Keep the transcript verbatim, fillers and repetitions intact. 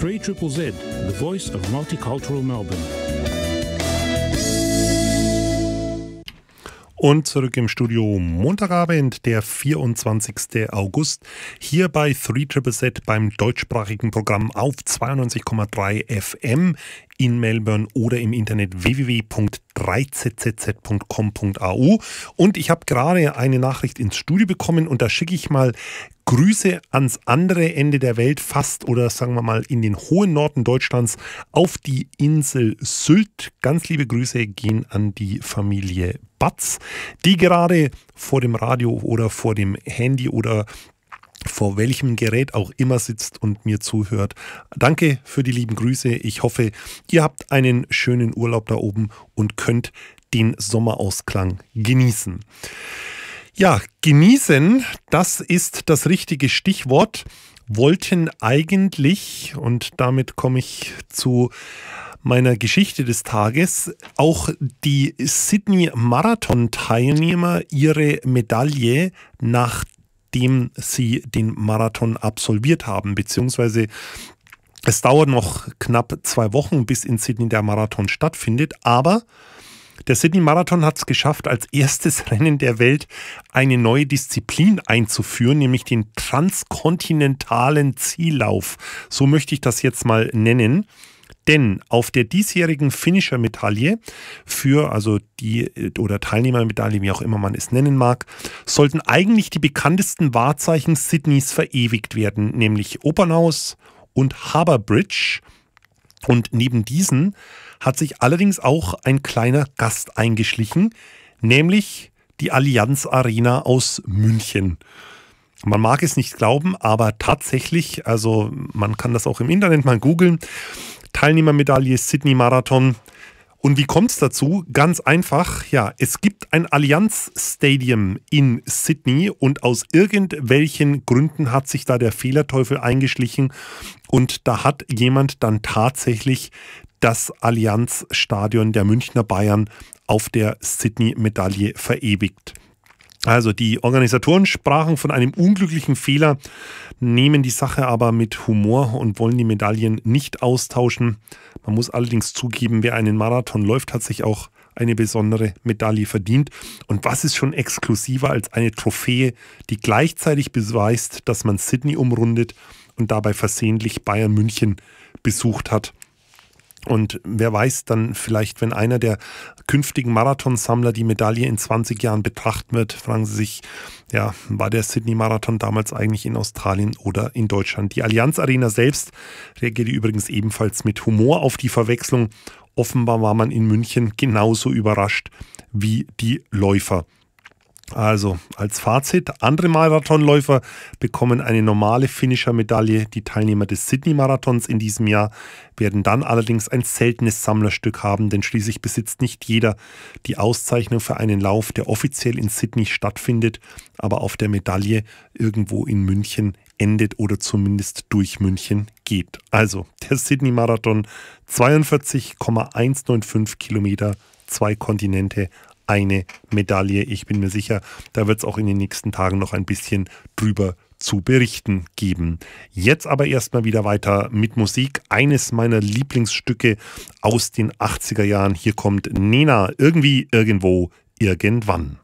three Z Z Z, the voice of multicultural Melbourne. Und zurück im Studio, Montagabend, der vierundzwanzigster August, hier bei three Z Z Z beim deutschsprachigen Programm auf zweiundneunzig Komma drei F M in Melbourne oder im Internet w w w punkt drei z z z punkt com punkt a u. Und ich habe gerade eine Nachricht ins Studio bekommen und da schicke ich mal Grüße ans andere Ende der Welt, fast oder sagen wir mal in den hohen Norden Deutschlands auf die Insel Sylt. Ganz liebe Grüße gehen an die Familie Batz, die gerade vor dem Radio oder vor dem Handy oder vor welchem Gerät auch immer sitzt und mir zuhört. Danke für die lieben Grüße. Ich hoffe, ihr habt einen schönen Urlaub da oben und könnt den Sommerausklang genießen. Ja, genießen, das ist das richtige Stichwort. Wollten eigentlich, und damit komme ich zu meiner Geschichte des Tages, auch die Sydney-Marathon-Teilnehmer ihre Medaille nachdem sie den Marathon absolviert haben, beziehungsweise es dauert noch knapp zwei Wochen, bis in Sydney der Marathon stattfindet, aber der Sydney-Marathon hat es geschafft, als erstes Rennen der Welt eine neue Disziplin einzuführen, nämlich den transkontinentalen Ziellauf. So möchte ich das jetzt mal nennen. Denn auf der diesjährigen Finisher-Medaille für, also die oder Teilnehmermedaille, wie auch immer man es nennen mag, sollten eigentlich die bekanntesten Wahrzeichen Sydneys verewigt werden, nämlich Opernhaus und Harbour Bridge. Und neben diesen hat sich allerdings auch ein kleiner Gast eingeschlichen, nämlich die Allianz Arena aus München. Man mag es nicht glauben, aber tatsächlich, also man kann das auch im Internet mal googeln, Teilnehmermedaille Sydney Marathon. Und wie kommt es dazu? Ganz einfach, ja, es gibt ein Allianz Stadium in Sydney und aus irgendwelchen Gründen hat sich da der Fehlerteufel eingeschlichen und da hat jemand dann tatsächlich das Allianz Stadion der Münchner Bayern auf der Sydney-Medaille verewigt. Also die Organisatoren sprachen von einem unglücklichen Fehler, nehmen die Sache aber mit Humor und wollen die Medaillen nicht austauschen. Man muss allerdings zugeben, wer einen Marathon läuft, hat sich auch eine besondere Medaille verdient. Und was ist schon exklusiver als eine Trophäe, die gleichzeitig beweist, dass man Sydney umrundet und dabei versehentlich Bayern München besucht hat. Und wer weiß dann vielleicht, wenn einer der künftigen Marathonsammler die Medaille in zwanzig Jahren betrachten wird, fragen sie sich, ja, war der Sydney-Marathon damals eigentlich in Australien oder in Deutschland? Die Allianz Arena selbst reagierte übrigens ebenfalls mit Humor auf die Verwechslung. Offenbar war man in München genauso überrascht wie die Läufer. Also als Fazit, andere Marathonläufer bekommen eine normale Finisher-Medaille. Die Teilnehmer des Sydney-Marathons in diesem Jahr werden dann allerdings ein seltenes Sammlerstück haben, denn schließlich besitzt nicht jeder die Auszeichnung für einen Lauf, der offiziell in Sydney stattfindet, aber auf der Medaille irgendwo in München endet oder zumindest durch München geht. Also der Sydney-Marathon, zweiundvierzig Komma hundertfünfundneunzig Kilometer, zwei Kontinente, eine Medaille. Ich bin mir sicher, da wird es auch in den nächsten Tagen noch ein bisschen drüber zu berichten geben. Jetzt aber erstmal wieder weiter mit Musik. Eines meiner Lieblingsstücke aus den achtziger Jahren. Hier kommt Nena, irgendwie, irgendwo, irgendwann.